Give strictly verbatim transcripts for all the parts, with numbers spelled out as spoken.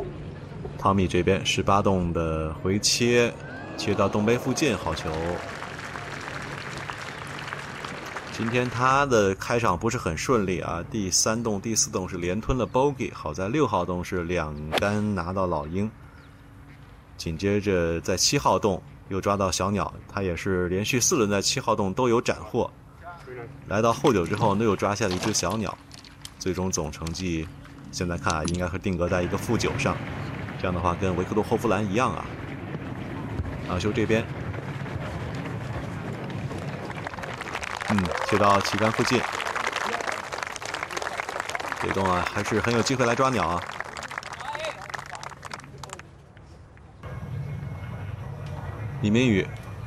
汤米这边十八洞的回切，切到洞杯附近，好球。今天他的开场不是很顺利啊，第三洞、第四洞是连吞了 bogey， 好在六号洞是两杆拿到老鹰，紧接着在七号洞又抓到小鸟，他也是连续四轮在七号洞都有斩获。来到后九之后，又抓下了一只小鸟，最终总成绩现在看啊，应该是定格在一个负九上。这样的话，跟维克多·霍夫兰一样啊。马修这边。嗯，切到旗杆附近，这洞啊还是很有机会来抓鸟啊。李明宇，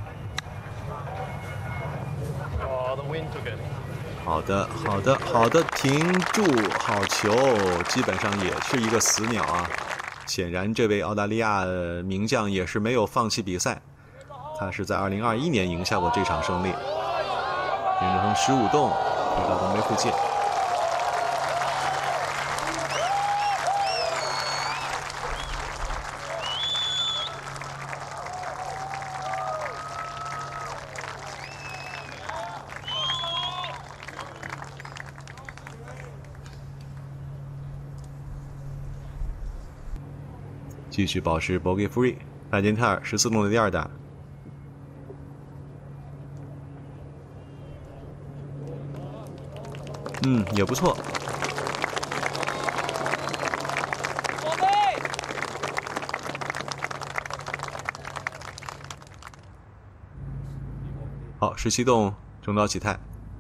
好的，好的，好的，停住，好球，基本上也是一个死鸟啊。显然，这位澳大利亚名将也是没有放弃比赛，他是在二零二一年赢下过这场胜利。沿着从十五洞回到洞杯附近，继续保持 bogey free。麦金泰尔十四洞的第二打。嗯，也不错。好，十七洞中岛启泰。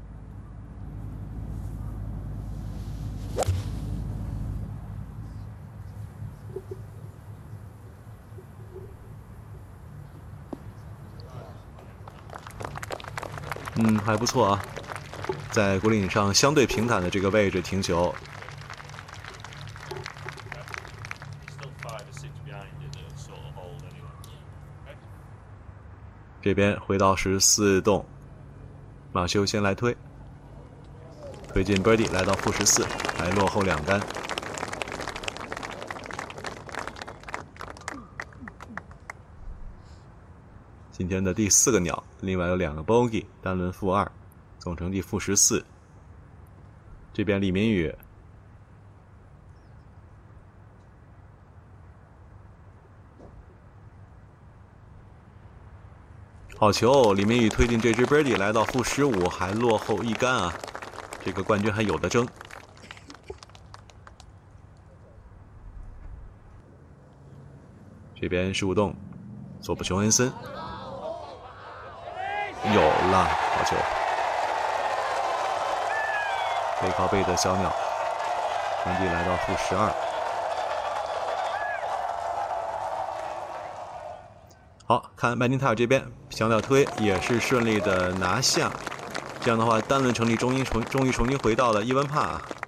嗯，还不错啊。在果岭上相对平坦的这个位置停球，这边回到十四洞，马修先来推，推进 birdie 来到负十四，还落后两杆。今天的第四个鸟，另外有两个 bogey， 单轮负二。总成绩负十四。这边李明宇，好球！李明宇推进这支 birdie 来到负十五，还落后一杆啊！这个冠军还有的争。这边十五洞，索普琼恩森有了，好球！背靠背的小鸟，成绩来到负十二。好看麦金泰尔这边小鸟推也是顺利的拿下，这样的话单轮成绩终于重终于重新回到了伊文帕。